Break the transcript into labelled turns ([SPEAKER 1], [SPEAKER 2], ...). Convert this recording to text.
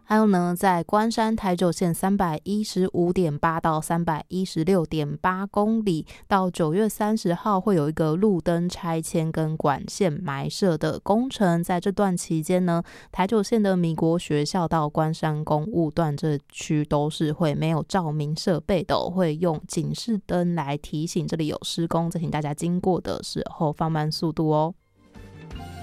[SPEAKER 1] 还有呢，在关山台九线 315.8 到 316.8 公里，到9月30号会有一个路灯拆迁跟管线埋设的工程。在这段期间呢，台九线的米国学校到关山公务段这区都是会没有照明设备的会用警示灯来提醒这里有施工，提醒大家经过的时候放慢速度哦。